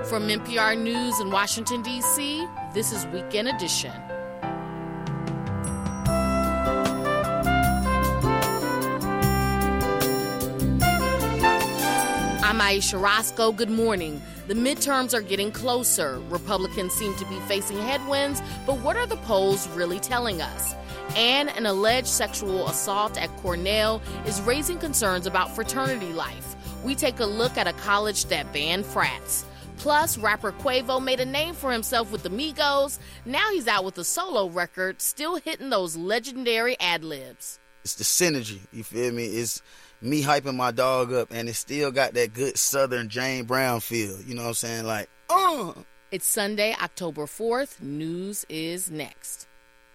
From NPR News in Washington, D.C., this is Weekend Edition. I'm Aisha Roscoe. Good morning. The midterms are getting closer. Republicans seem to be facing headwinds, but what are the polls really telling us? And an alleged sexual assault at Cornell is raising concerns about fraternity life. We take a look at a college that banned frats. Plus, rapper Quavo made a name for himself with the Migos. Now he's out with a solo record, still hitting those legendary ad-libs. It's the synergy, you feel me? It's me hyping my dog up, and it still got that good Southern Jane Brown feel. You know what I'm saying? Like, It's Sunday, October 4th. News is next.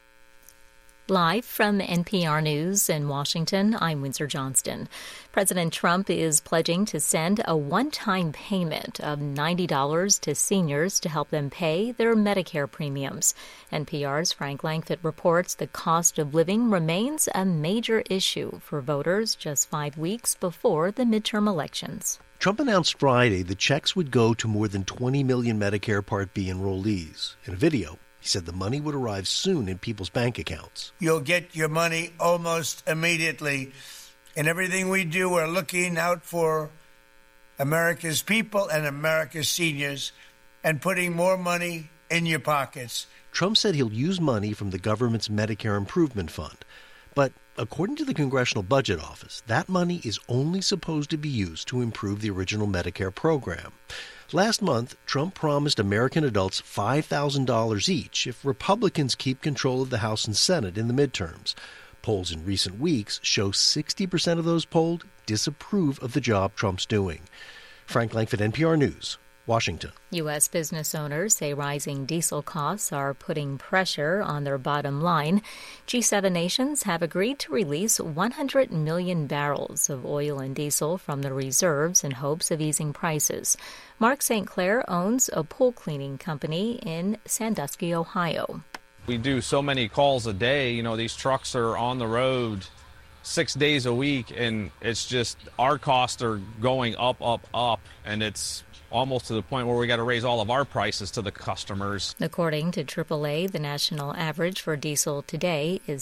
Live from NPR News in Washington, I'm Windsor Johnston. President Trump is pledging to send a one-time payment of $90 to seniors to help them pay their Medicare premiums. NPR's Frank Langfitt reports the cost of living remains a major issue for voters just 5 weeks before the midterm elections. Trump announced Friday the checks would go to more than 20 million Medicare Part B enrollees. In a video, he said the money would arrive soon in people's bank accounts. You'll get your money almost immediately. In everything we do, we're looking out for America's people and America's seniors and putting more money in your pockets. Trump said he'll use money from the government's Medicare Improvement Fund. But according to the Congressional Budget Office, that money is only supposed to be used to improve the original Medicare program. Last month, Trump promised American adults $5,000 each if Republicans keep control of the House and Senate in the midterms. Polls in recent weeks show 60% of those polled disapprove of the job Trump's doing. Frank Langfitt, NPR News, Washington. U.S. business owners say rising diesel costs are putting pressure on their bottom line. G7 nations have agreed to release 100 million barrels of oil and diesel from the reserves in hopes of easing prices. Mark St. Clair owns a pool cleaning company in Sandusky, Ohio. We do so many calls a day. You know, these trucks are on the road 6 days a week, and it's just our costs are going up, and it's almost to the point where we got to raise all of our prices to the customers. According to AAA, the national average for diesel today is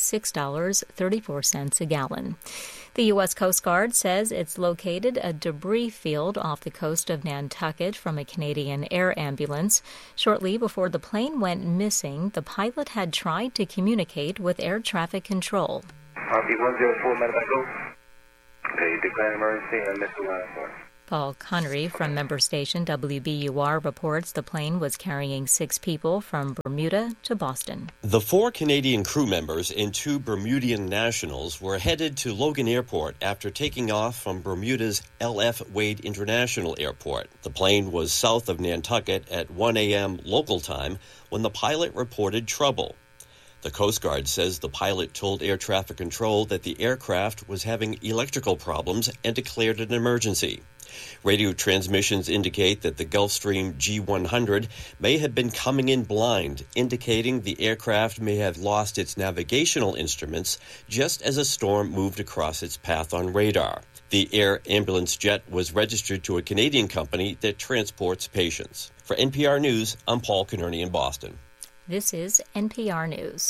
$6.34 a gallon. The U.S. Coast Guard says it's located a debris field off the coast of Nantucket from a Canadian air ambulance. Shortly before the plane went missing, the pilot had tried to communicate with air traffic control. RP 104, medevac go. Okay, declare emergency and missile line for. Paul Connery from member station WBUR reports the plane was carrying 6 people from Bermuda to Boston. The 4 Canadian crew members and 2 Bermudian nationals were headed to Logan Airport after taking off from Bermuda's L.F. Wade International Airport. The plane was south of Nantucket at 1 a.m. local time when the pilot reported trouble. The Coast Guard says the pilot told air traffic control that the aircraft was having electrical problems and declared an emergency. Radio transmissions indicate that the Gulfstream G100 may have been coming in blind, indicating the aircraft may have lost its navigational instruments just as a storm moved across its path on radar. The air ambulance jet was registered to a Canadian company that transports patients. For NPR News, I'm Paul Connerny in Boston. This is NPR News.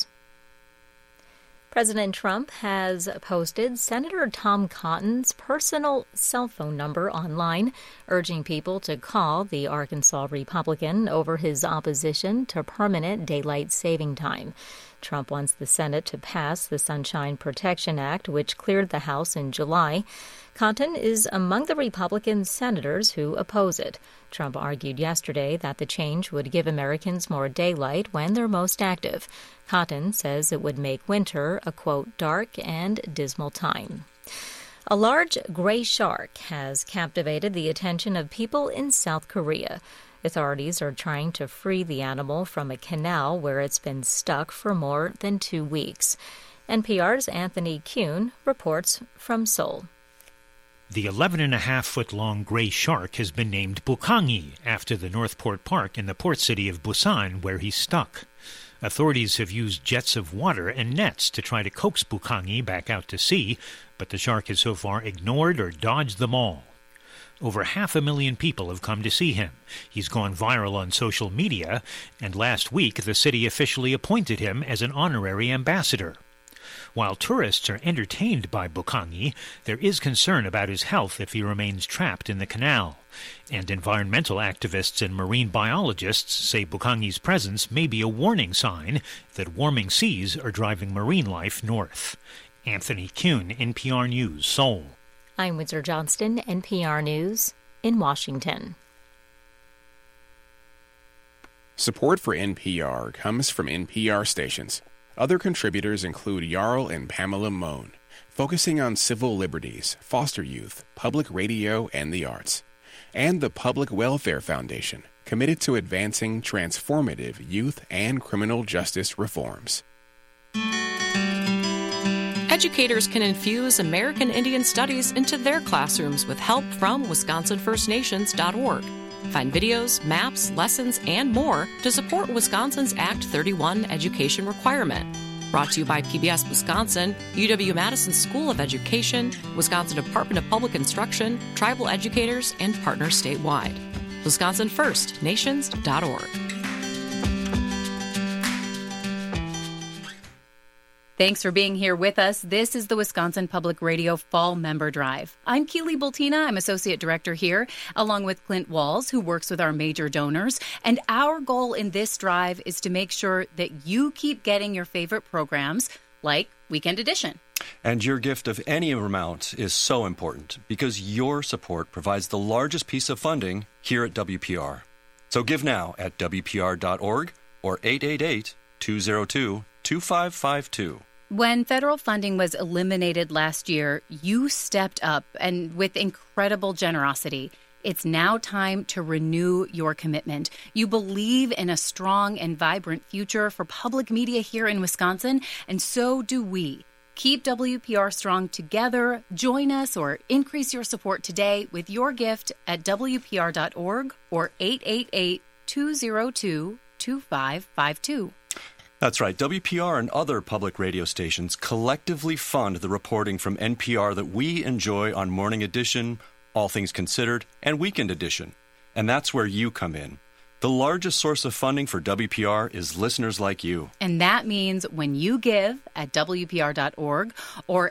President Trump has posted Senator Tom Cotton's personal cell phone number online, urging people to call the Arkansas Republican over his opposition to permanent daylight saving time. Trump wants the Senate to pass the Sunshine Protection Act, which cleared the House in July. Cotton is among the Republican senators who oppose it. Trump argued yesterday that the change would give Americans more daylight when they're most active. Cotton says it would make winter a, quote, dark and dismal time. A large gray shark has captivated the attention of people in South Korea. Authorities are trying to free the animal from a canal where it's been stuck for more than 2 weeks. NPR's Anthony Kuhn reports from Seoul. The 11.5-foot-long gray shark has been named Bukhangi after the Northport Park in the port city of Busan, where he's stuck. Authorities have used jets of water and nets to try to coax Bukhangi back out to sea, but the shark has so far ignored or dodged them all. Over 500,000 people have come to see him. He's gone viral on social media, and last week the city officially appointed him as an honorary ambassador. While tourists are entertained by Bukangi, there is concern about his health if he remains trapped in the canal. And environmental activists and marine biologists say Bukangi's presence may be a warning sign that warming seas are driving marine life north. Anthony Kuhn, NPR News, Seoul. I'm Windsor Johnston, NPR News, in Washington. Support for NPR comes from NPR stations. Other contributors include Jarl and Pamela Mohn, focusing on civil liberties, foster youth, public radio, and the arts. And the Public Welfare Foundation, committed to advancing transformative youth and criminal justice reforms. Educators can infuse American Indian Studies into their classrooms with help from WisconsinFirstNations.org. Find videos, maps, lessons, and more to support Wisconsin's Act 31 education requirement. Brought to you by PBS Wisconsin, UW-Madison School of Education, Wisconsin Department of Public Instruction, tribal educators, and partners statewide. WisconsinFirstNations.org. Thanks for being here with us. This is the Wisconsin Public Radio Fall Member Drive. I'm Keely Bultina. I'm Associate Director here, along with Clint Walls, who works with our major donors. And our goal in this drive is to make sure that you keep getting your favorite programs, like Weekend Edition. And your gift of any amount is so important because your support provides the largest piece of funding here at WPR. So give now at WPR.org or 888-202-2552. When federal funding was eliminated last year, you stepped up and with incredible generosity. It's now time to renew your commitment. You believe in a strong and vibrant future for public media here in Wisconsin, and so do we. Keep WPR strong together. Join us or increase your support today with your gift at WPR.org or 888-202-2552. That's right. WPR and other public radio stations collectively fund the reporting from NPR that we enjoy on Morning Edition, All Things Considered, and Weekend Edition. And that's where you come in. The largest source of funding for WPR is listeners like you. And that means when you give at WPR.org or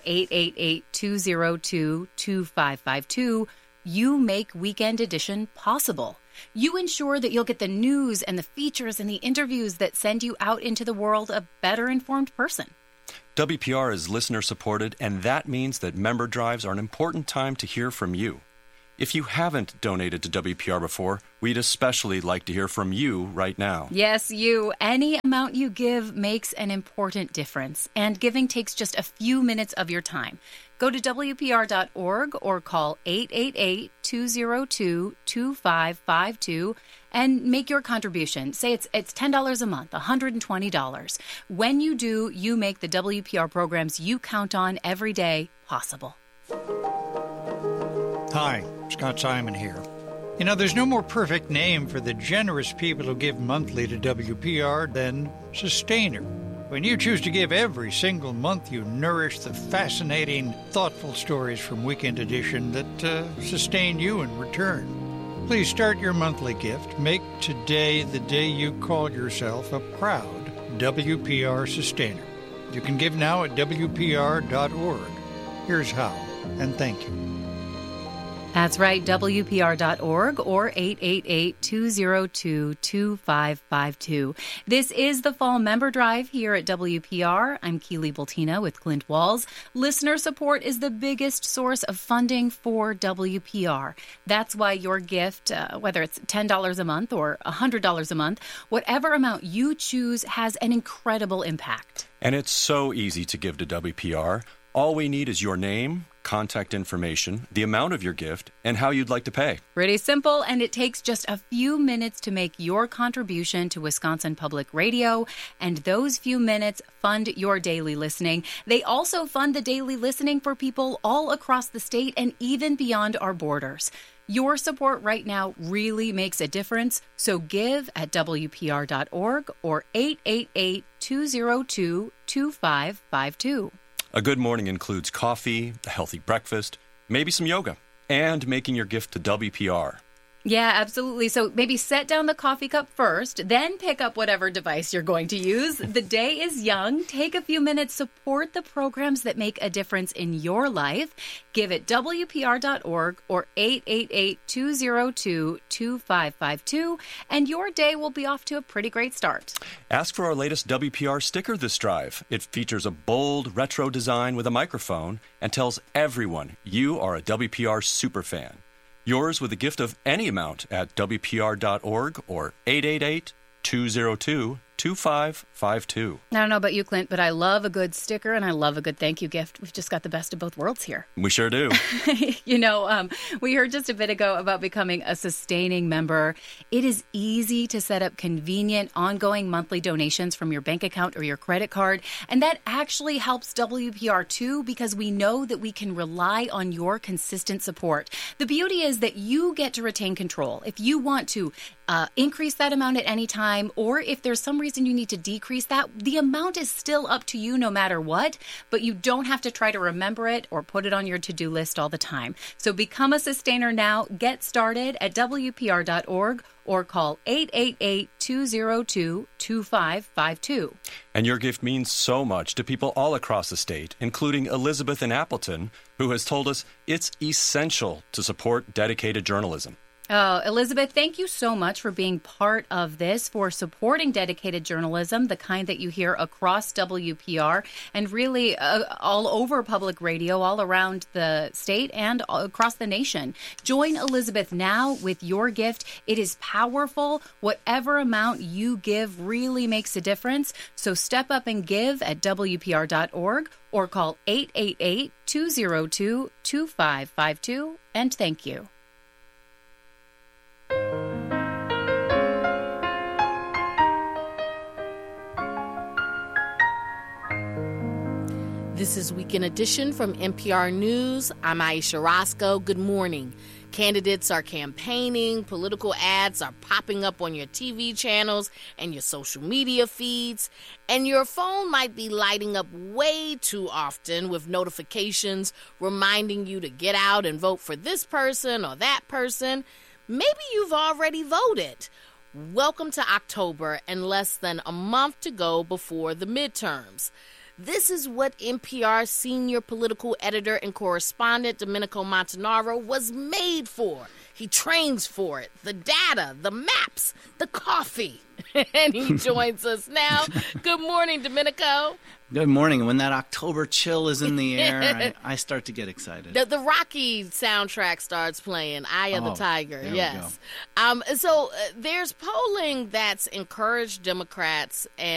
888-202-2552, you make Weekend Edition possible. You ensure that you'll get the news and the features and the interviews that send you out into the world a better informed person. WPR is listener-supported, and that means that member drives are an important time to hear from you. If you haven't donated to WPR before, we'd especially like to hear from you right now. Yes, you. Any amount you give makes an important difference, and giving takes just a few minutes of your time. Go to WPR.org or call 888-202-2552 and make your contribution. Say it's $10 a month, $120. When you do, you make the WPR programs you count on every day possible. Hi, Scott Simon here. You know, there's no more perfect name for the generous people who give monthly to WPR than Sustainer. When you choose to give every single month, you nourish the fascinating, thoughtful stories from Weekend Edition that sustain you in return. Please start your monthly gift. Make today the day you call yourself a proud WPR sustainer. You can give now at WPR.org. Here's how, and thank you. That's right, WPR.org or 888-202-2552. This is the Fall Member Drive here at WPR. I'm Keely Bultina with Clint Walls. Listener support is the biggest source of funding for WPR. That's why your gift, whether it's $10 a month or $100 a month, whatever amount you choose has an incredible impact. And it's so easy to give to WPR. All we need is your name, contact information, the amount of your gift, and how you'd like to pay. Pretty simple, and it takes just a few minutes to make your contribution to Wisconsin Public Radio, and those few minutes fund your daily listening. They also fund the daily listening for people all across the state and even beyond our borders. Your support right now really makes a difference, so give at WPR.org or 888-202-2552. A good morning includes coffee, a healthy breakfast, maybe some yoga. and making your gift to WPR. Yeah, absolutely. So maybe set down the coffee cup first, then pick up whatever device you're going to use. The day is young. Take a few minutes, support the programs that make a difference in your life. Give at WPR.org or 888-202-2552, and your day will be off to a pretty great start. Ask for our latest WPR sticker this drive. It features a bold retro design with a microphone and tells everyone you are a WPR superfan. Yours with a gift of any amount at WPR.org or 888-202-2552. I don't know about you, Clint, but I love a good sticker and I love a good thank you gift. We've just got the best of both worlds here. We sure do. We heard just a bit ago about becoming a sustaining member. It is easy to set up convenient, ongoing monthly donations from your bank account or your credit card. And that actually helps WPR too, because we know that we can rely on your consistent support. The beauty is that you get to retain control. If you want to increase that amount at any time, or if there's some reason you need to decrease that, the amount is still up to you no matter what, but you don't have to try to remember it or put it on your to-do list all the time. So become a sustainer now. Get started at WPR.org or call 888-202-2552. And your gift means so much to people all across the state, including Elizabeth in Appleton, who has told us it's essential to support dedicated journalism. Oh, Elizabeth, thank you so much for being part of this, for supporting dedicated journalism, the kind that you hear across WPR and really all over public radio, all around the state and across the nation. Join Elizabeth now with your gift. It is powerful. Whatever amount you give really makes a difference. So step up and give at WPR.org or call 888-202-2552. And thank you. This is Weekend Edition from NPR News. I'm Aisha Roscoe. Good morning. Candidates are campaigning. Political ads are popping up on your TV channels and your social media feeds. And your phone might be lighting up way too often with notifications reminding you to get out and vote for this person or that person. Maybe you've already voted. Welcome to October and less than a month to go before the midterms. This is what NPR senior political editor and correspondent Domenico Montanaro was made for. He trains for it. The data, the maps, the coffee. And he joins us now. Good morning, Domenico. Good morning. When that October chill is in the air, I start to get excited. The Rocky soundtrack starts playing, Eye of the Tiger. Yes. So there's polling that's encouraged Democrats and